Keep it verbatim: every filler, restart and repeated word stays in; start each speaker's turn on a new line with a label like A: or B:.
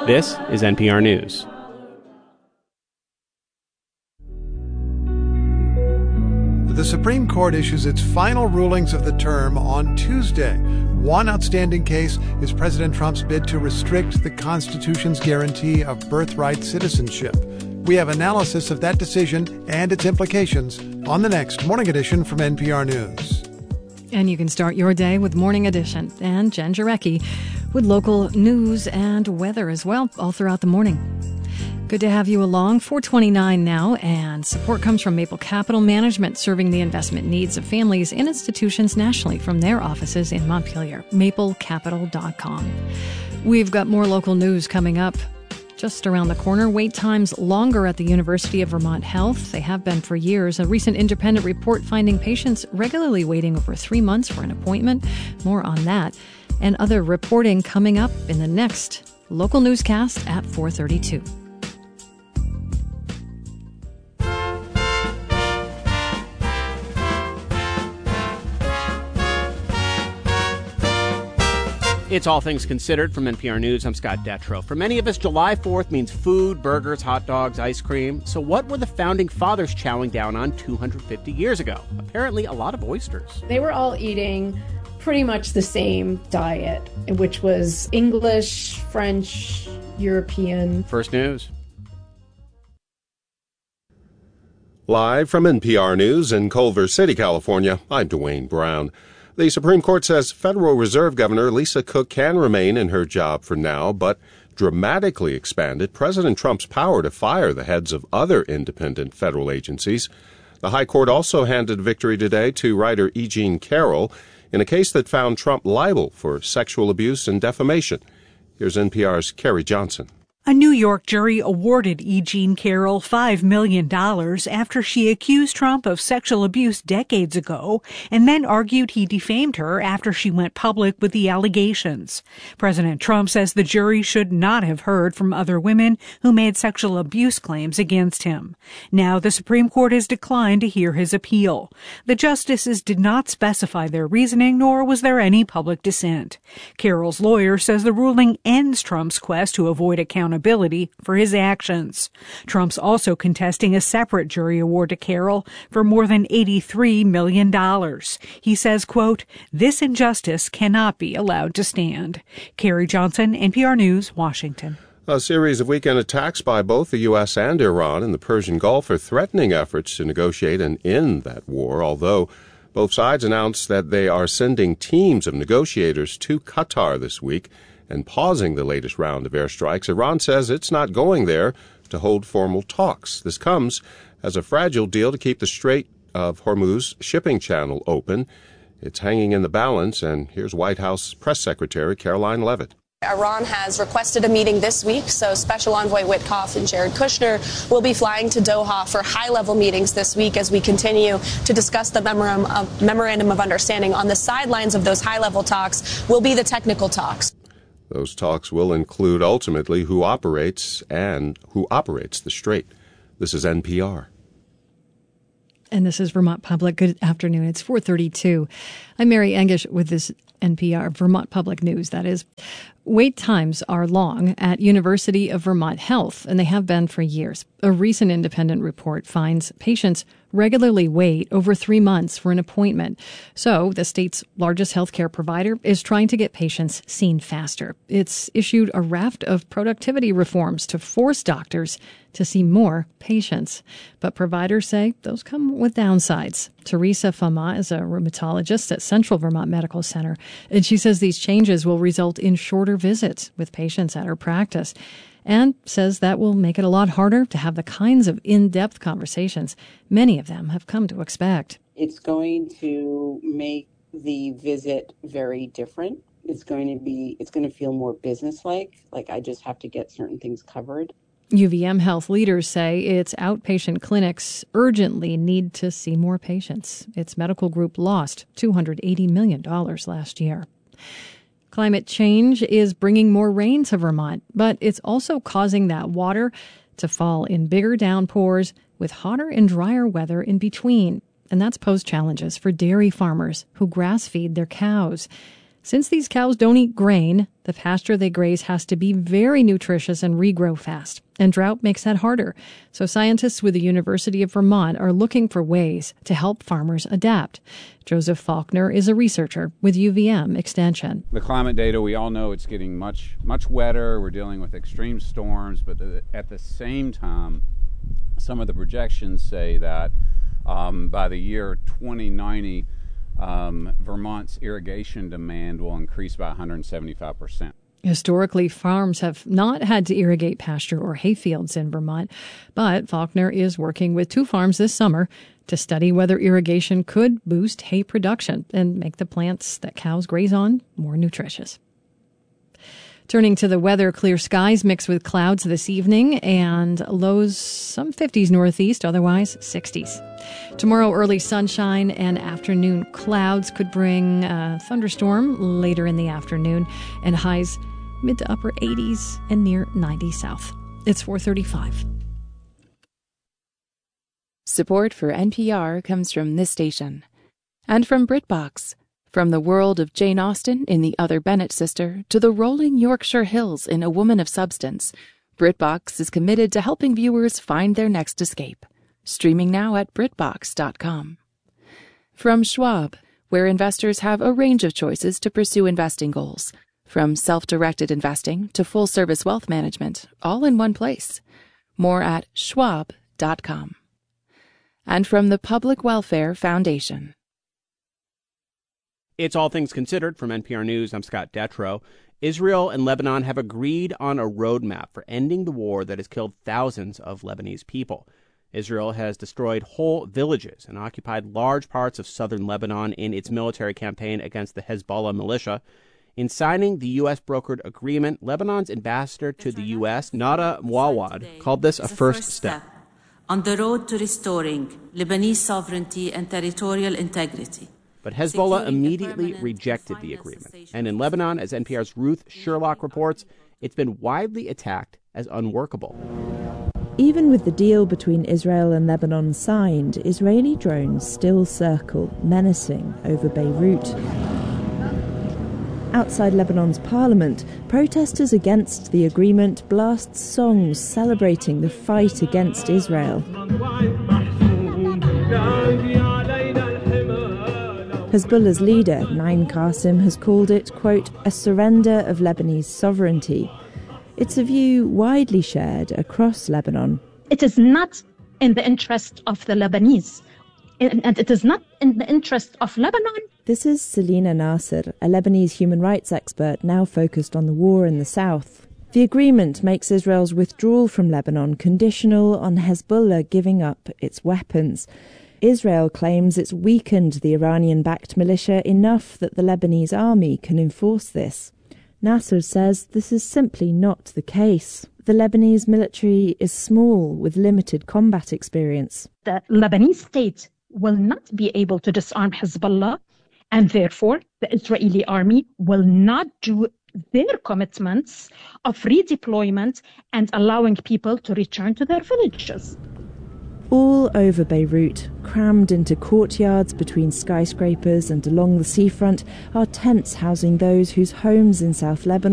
A: This is N P R News.
B: The Supreme Court issues its final rulings of the term on Tuesday. One outstanding case is President Trump's bid to restrict the Constitution's guarantee of birthright citizenship. We have analysis of that decision and its implications on the next Morning Edition from N P R News.
C: And you can start your day with Morning Edition and Jen Jarecki with local news and weather as well, all throughout the morning. Good to have you along. four twenty-nine now, and support comes from Maple Capital Management, serving the investment needs of families and institutions nationally from their offices in Montpelier. maple capital dot com. We've got more local news coming up. Just around the corner, wait times longer at the University of Vermont Health. They have been for years. A recent independent report finding patients regularly waiting over three months for an appointment. More on that and other reporting coming up in the next local newscast at four thirty-two.
A: It's All Things Considered from N P R News. I'm Scott Detrow. For many of us, July fourth means food, burgers, hot dogs, ice cream. So what were the founding fathers chowing down on two hundred fifty years ago? Apparently a lot of oysters.
D: They were all eating pretty much the same diet, which was English, French, European.
A: First News.
E: Live from N P R News in Culver City, California, I'm Dwayne Brown. The Supreme Court says Federal Reserve Governor Lisa Cook can remain in her job for now, but dramatically expanded President Trump's power to fire the heads of other independent federal agencies. The High Court also handed victory today to writer E. Jean Carroll in a case that found Trump liable for sexual abuse and defamation. Here's N P R's Carrie Johnson.
F: A New York jury awarded E. Jean Carroll five million dollars after she accused Trump of sexual abuse decades ago and then argued he defamed her after she went public with the allegations. President Trump says the jury should not have heard from other women who made sexual abuse claims against him. Now the Supreme Court has declined to hear his appeal. The justices did not specify their reasoning, nor was there any public dissent. Carroll's lawyer says the ruling ends Trump's quest to avoid accountability for his actions. Trump's also contesting a separate jury award to Carroll for more than eighty-three million dollars. He says, quote, "This injustice cannot be allowed to stand." Carrie Johnson, N P R News, Washington.
E: A series of weekend attacks by both the U S and Iran in the Persian Gulf are threatening efforts to negotiate and end that war, although both sides announced that they are sending teams of negotiators to Qatar this week and pausing the latest round of airstrikes. Iran says it's not going there to hold formal talks. This comes as a fragile deal to keep the Strait of Hormuz shipping channel open. It's hanging in the balance, and here's White House Press Secretary Caroline Leavitt.
G: Iran has requested a meeting this week, so Special Envoy Witkoff and Jared Kushner will be flying to Doha for high-level meetings this week as we continue to discuss the memorandum of, memorandum of understanding. On the sidelines of those high-level talks will be the technical talks.
E: Those talks will include ultimately who operates and who operates the strait. This is N P R.
C: And this is Vermont Public. Good afternoon. It's four thirty-two. I'm Mary Engish with this N P R, Vermont Public News, that is. Wait times are long at University of Vermont Health, and they have been for years. A recent independent report finds patients regularly wait over three months for an appointment. So the state's largest healthcare provider is trying to get patients seen faster. It's issued a raft of productivity reforms to force doctors to see more patients. But providers say those come with downsides. Teresa Fama is a rheumatologist at Central Vermont Medical Center, and she says these changes will result in shorter visits with patients at her practice, and says that will make it a lot harder to have the kinds of in-depth conversations many of them have come to expect.
H: It's going to make the visit very different. It's going to be, it's going to feel more businesslike, like I just have to get certain things covered.
C: U V M health leaders say its outpatient clinics urgently need to see more patients. Its medical group lost two hundred eighty million dollars last year. Climate change is bringing more rain to Vermont, but it's also causing that water to fall in bigger downpours with hotter and drier weather in between. And that's posed challenges for dairy farmers who grass feed their cows. Since these cows don't eat grain, the pasture they graze has to be very nutritious and regrow fast. And drought makes that harder. So scientists with the University of Vermont are looking for ways to help farmers adapt. Joseph Faulkner is a researcher with U V M Extension.
I: The climate data, we all know it's getting much, much wetter. We're dealing with extreme storms, but the, at the same time, some of the projections say that um, by the year twenty ninety, um, Vermont's irrigation demand will increase by one hundred seventy-five percent.
C: Historically, farms have not had to irrigate pasture or hayfields in Vermont, but Faulkner is working with two farms this summer to study whether irrigation could boost hay production and make the plants that cows graze on more nutritious. Turning to the weather, clear skies mixed with clouds this evening and lows some fifties northeast, otherwise sixties. Tomorrow, early sunshine and afternoon clouds could bring a thunderstorm later in the afternoon, and highs mid to upper eighties and near ninety south. It's four thirty-five.
J: Support for N P R comes from this station and from BritBox. From the world of Jane Austen in The Other Bennet Sister to the rolling Yorkshire Hills in A Woman of Substance, BritBox is committed to helping viewers find their next escape. Streaming now at Brit Box dot com. From Schwab, where investors have a range of choices to pursue investing goals, from self-directed investing to full-service wealth management, all in one place. More at Schwab dot com. And from the Public Welfare Foundation.
A: It's All Things Considered from N P R News. I'm Scott Detrow. Israel and Lebanon have agreed on a roadmap for ending the war that has killed thousands of Lebanese people. Israel has destroyed whole villages and occupied large parts of southern Lebanon in its military campaign against the Hezbollah militia. In signing the U S brokered agreement, Lebanon's ambassador to the U S, Nada Mouawad, called this a first step
K: on the road to restoring Lebanese sovereignty and territorial integrity.
A: But Hezbollah immediately rejected the agreement. And in Lebanon, as N P R's Ruth Sherlock reports, it's been widely attacked as unworkable.
L: Even with the deal between Israel and Lebanon signed, Israeli drones still circle, menacing over Beirut. Outside Lebanon's parliament, protesters against the agreement blast songs celebrating the fight against Israel. Hezbollah's leader, Naim Qassem, has called it, quote, a surrender of Lebanese sovereignty. It's a view widely shared across Lebanon.
M: It is not in the interest of the Lebanese, and it is not in the interest of Lebanon.
L: This is Selina Nasser, a Lebanese human rights expert now focused on the war in the south. The agreement makes Israel's withdrawal from Lebanon conditional on Hezbollah giving up its weapons. Israel claims it's weakened the Iranian-backed militia enough that the Lebanese army can enforce this. Nasser says this is simply not the case. The Lebanese military is small with limited combat experience.
M: The Lebanese state will not be able to disarm Hezbollah, and therefore the Israeli army will not do their commitments of redeployment and allowing people to return to their villages.
L: All over Beirut, crammed into courtyards between skyscrapers and along the seafront, are tents housing those whose homes in South Lebanon